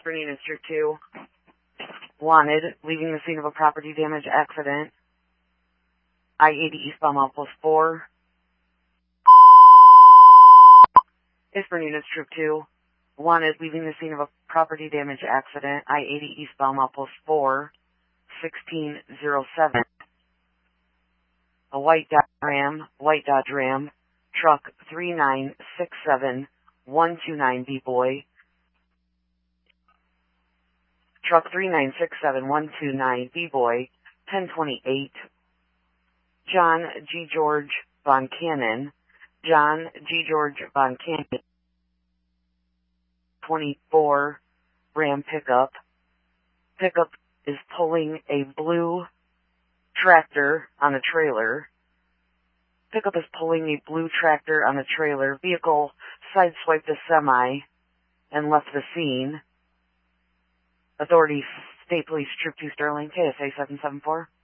Bernina Street 2. Wanted, leaving the scene of a property damage accident. I-80 eastbound outpost 4. It's Bernina Street 2. Wanted, leaving the scene of a property damage accident. I-80 eastbound outpost 4. 1607. A white Dodge Ram, truck 3967129 B-Boy. Truck 3967129 B-Boy, 1028. John G. George Von Cannon. John G. George Von Cannon. 24 Ram pickup. Pickup is pulling a blue tractor on a trailer. Pickup is pulling a blue tractor on a trailer. Vehicle sideswiped a semi and left the scene. Authorities, State Police Troop 2 Sterling, KSA 774.